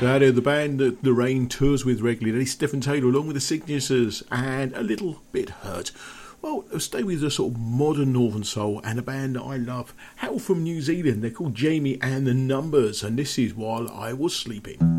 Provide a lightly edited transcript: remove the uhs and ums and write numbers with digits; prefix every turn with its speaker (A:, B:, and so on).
A: The band that The Rain tours with regularly, Stephen Taylor, along with the Signatures, and A Little Bit Hurt. Well, stay with the sort of modern Northern Soul and a band that I love, hail from New Zealand. They're called Jamie and the Numbers, and this is While I Was Sleeping.